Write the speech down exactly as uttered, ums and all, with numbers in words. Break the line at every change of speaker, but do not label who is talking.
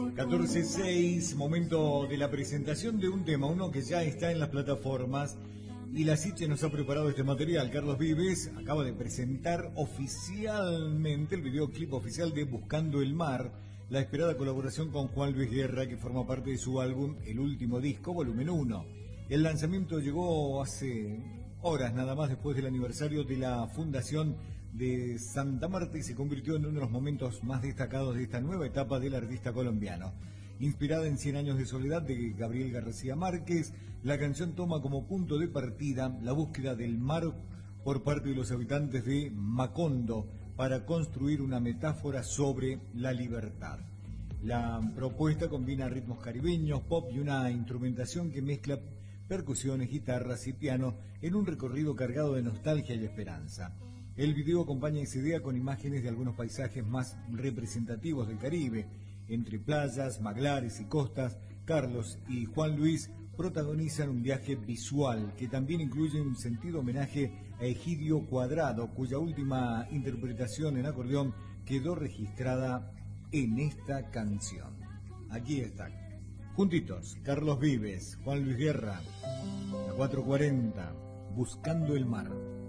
catorce seis, momento de la presentación de un tema, uno que ya está en las plataformas. Y la Siche nos ha preparado este material. Carlos Vives acaba de presentar oficialmente el videoclip oficial de Buscando el Mar, la esperada colaboración con Juan Luis Guerra, que forma parte de su álbum El Último Disco, volumen uno. El lanzamiento llegó hace horas nada más después del aniversario de la fundación de Santa Marta y se convirtió en uno de los momentos más destacados de esta nueva etapa del artista colombiano. Inspirada en Cien años de soledad de Gabriel García Márquez, la canción toma como punto de partida la búsqueda del mar por parte de los habitantes de Macondo para construir una metáfora sobre la libertad. La propuesta combina ritmos caribeños, pop y una instrumentación que mezcla percusiones, guitarras y piano en un recorrido cargado de nostalgia y esperanza. El video acompaña esa idea con imágenes de algunos paisajes más representativos del Caribe. Entre playas, manglares y costas, Carlos y Juan Luis protagonizan un viaje visual que también incluye un sentido homenaje a Egidio Cuadrado, cuya última interpretación en acordeón quedó registrada en esta canción. Aquí está. Juntitos, Carlos Vives, Juan Luis Guerra, a cuatro cuarenta, Buscando el Mar.